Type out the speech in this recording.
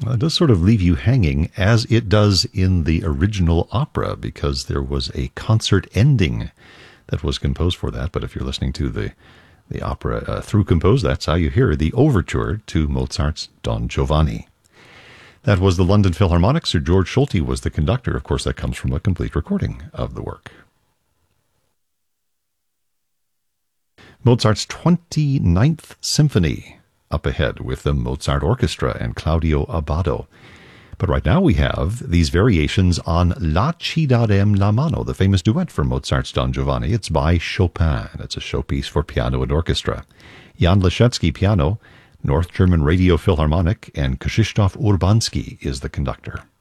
Well, it does sort of leave you hanging, as it does in the original opera, because there was a concert ending that was composed for that. But if you're listening to the opera through composed, that's how you hear the overture to Mozart's Don Giovanni. That was the London Philharmonic. Sir George Solti was the conductor. Of course, that comes from a complete recording of the work. Mozart's 29th Symphony up ahead with the Mozart Orchestra and Claudio Abbado. But right now we have these variations on La Ci darem la mano, the famous duet from Mozart's Don Giovanni. It's by Chopin, and it's a showpiece for piano and orchestra. Jan Leschetski, piano, North German Radio Philharmonic, and Krzysztof Urbanski is the conductor.